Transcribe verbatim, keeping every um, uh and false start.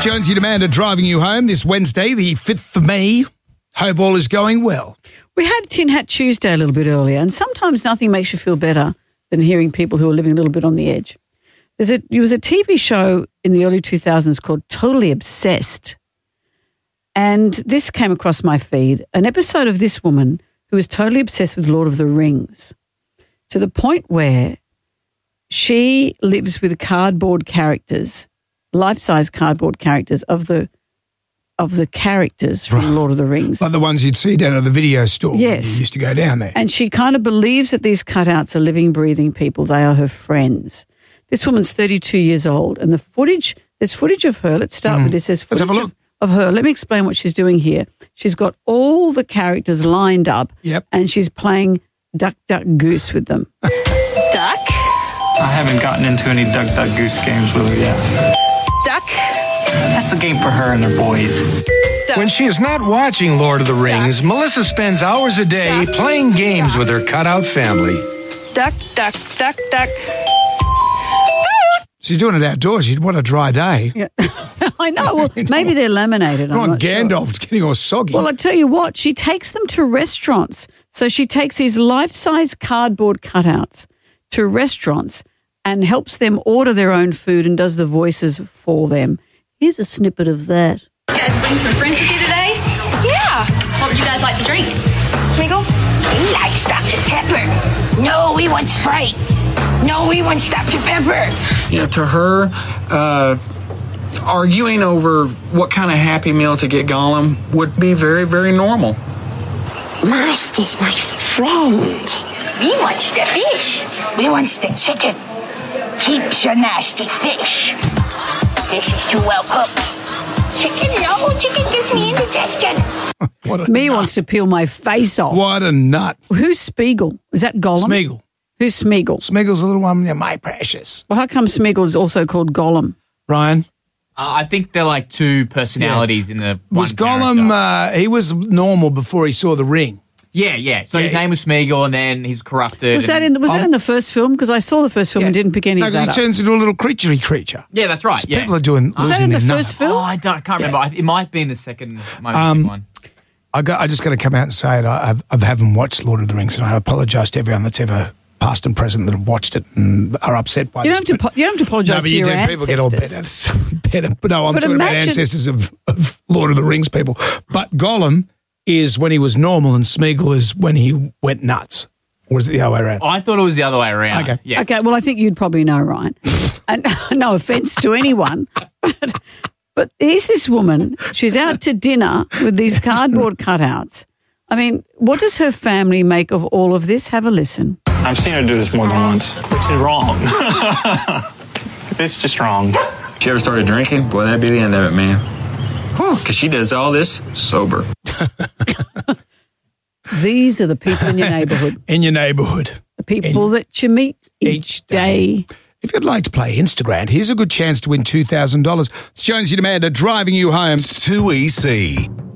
Jonesy and Amanda driving you home this Wednesday, the fifth of May. Hope all is going well. We had Tin Hat Tuesday a little bit earlier, and sometimes nothing makes you feel better than hearing people who are living a little bit on the edge. There's a, there was a T V show in the early two thousands called Totally Obsessed, and this came across my feed, an episode of this woman who was totally obsessed with Lord of the Rings, to the point where she lives with cardboard characters, life-size cardboard characters of the of the characters from Right. Lord of the Rings. Like the ones you'd see down at the video store when Yes. you used to go down there. And she kind of believes that these cutouts are living, breathing people. They are her friends. This woman's thirty-two years old, and the footage, there's footage of her. Let's start mm. with this. There's Let's footage have a look. Of, of her. Let me explain what she's doing here. She's got all the characters lined up, Yep. and she's playing Duck, Duck, Goose with them. Duck? I haven't gotten into any Duck, Duck, Goose games with her yet. Duck? That's a game for her and her boys. Duck. When she is not watching Lord of the Rings, Duck. Melissa spends hours a day Duck. playing games with her cutout family. Duck, duck, duck, duck. She's doing it outdoors. You'd want a dry day. Yeah. I know. Well, maybe they're laminated. Come I'm on, not sure. Gandalf's getting all soggy. Well, I tell you what, she takes them to restaurants. So she takes these life-size cardboard cutouts to restaurants and helps them order their own food and does the voices for them. Here's a snippet of that. You guys bring some friends with you today? Yeah. What would you guys like to drink? Smeagol? He likes Doctor Pepper. No, we want Sprite. No, we want Doctor Pepper. You know, to her, uh, arguing over what kind of Happy Meal to get Gollum would be very, very normal. Master's my friend. We wants the fish. We wants the chicken. Keeps your nasty fish. Fish is too well cooked. Chicken, no. Chicken gives me indigestion. What a Me nut. wants to peel my face off. What a nut. Who's Spiegel? Is that Gollum? Smeagol. Who's Smeagol? Smeagol's the little one. Yeah, my precious. Well, how come Smeagol is also called Gollum? Ryan? Uh, I think they're like two personalities in the one Was Gollum, uh, he was normal before he saw the ring. Yeah, yeah. So Yeah, his yeah. name was Smeagol, and then he's corrupted. Was that and- in the, was that in the first film? Because I saw the first film Yeah. and didn't pick any No, of because that he up. turns into a little creaturey creature. Yeah, that's right. So Yeah. People are doing Was that losing in the their first nut. Oh, film? I, don't, I can't remember. I It might be in the second, might be Um, the one. I, got, I just got to come out and say it. I, I've, I haven't watched Lord of the Rings, and I apologise to everyone that's ever past and present that have watched it and are upset by You this. don't have to. but- po- You don't have to apologise No, but to you your do. ancestors. People get all better. better. But no, I'm But talking about imagine- ancestors of, of Lord of the Rings people. But Gollum is when he was normal, and Smeagol is when he went nuts. Or is it the other way around? I thought it was the other way around. Okay. Yeah. Okay, well, I think you'd probably know, Ryan. And no offence to anyone, but, but here's this woman. She's out to dinner with these cardboard cutouts. I mean, what does her family make of all of this? Have a listen. I've seen her do this more than once, which is wrong. It's just wrong. She ever started drinking? Boy, that'd be the end of it, man. Because she does all this sober. These are the people in your neighbourhood, In your neighbourhood. the people that you meet each, Each day. day. If you'd like to play Instagram, here's a good chance to win two thousand dollars. It's Jonesy and Amanda driving you home. two E C.